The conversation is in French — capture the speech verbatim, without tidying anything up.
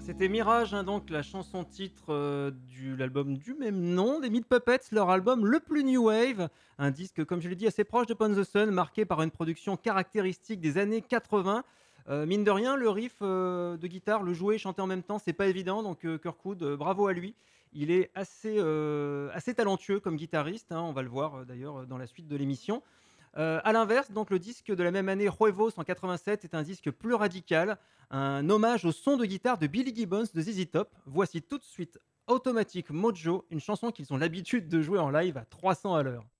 C'était Mirage, hein, donc la chanson titre euh, de l'album du même nom des Meat Puppets, leur album le plus new wave, un disque comme je l'ai dit assez proche de Pon the Sun, marqué par une production caractéristique des années quatre-vingts. Euh, mine de rien, le riff euh, de guitare, le jouer, chanter en même temps, c'est pas évident. Donc euh, Kirkwood, euh, bravo à lui. Il est assez, euh, assez talentueux comme guitariste, hein, on va le voir euh, d'ailleurs euh, dans la suite de l'émission. Euh, à l'inverse, donc le disque de la même année, Huevos en quatre-vingt-sept, est un disque plus radical, un hommage au son de guitare de Billy Gibbons de Z Z Top. Voici tout de suite Automatic Mojo, une chanson qu'ils ont l'habitude de jouer en live à trois cents à l'heure.